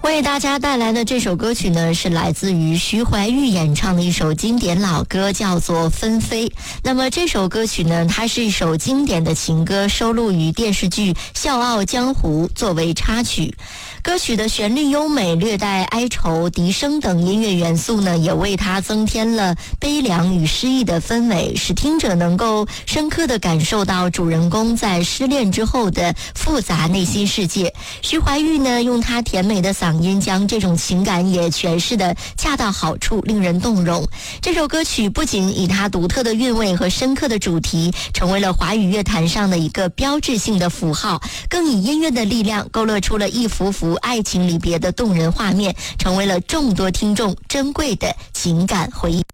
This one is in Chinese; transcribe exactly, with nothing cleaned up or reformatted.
为大家带来的这首歌曲呢，是来自于徐怀钰演唱的一首经典老歌，叫做《纷飞》。那么这首歌曲呢，它是一首经典的情歌，收录于电视剧《笑傲江湖》作为插曲。歌曲的旋律优美，略带哀愁、笛声等音乐元素呢，也为它增添了悲凉与诗意的氛围，使听者能够深刻地感受到主人公在失恋之后的复杂内心世界。徐怀钰呢，用他甜美的嗓音将这种情感也诠释得恰到好处，令人动容。这首歌曲不仅以它独特的韵味和深刻的主题成为了华语乐坛上的一个标志性的符号，更以音乐的力量勾勒出了一幅幅爱情离别的动人画面，成为了众多听众珍贵的情感回忆。